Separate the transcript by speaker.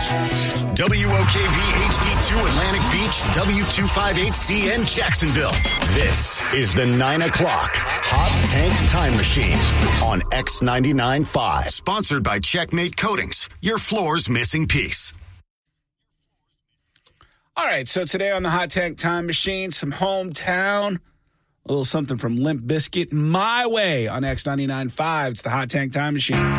Speaker 1: WOKV HD2 Atlantic Beach, W258CN Jacksonville. This is the 9 o'clock Hot Tank Time Machine on X99.5. Sponsored by Checkmate Coatings, your floor's missing piece.
Speaker 2: All right, so today on the Hot Tank Time Machine, some hometown, a little something from Limp Bizkit, My Way on X99.5. It's the Hot Tank Time Machine.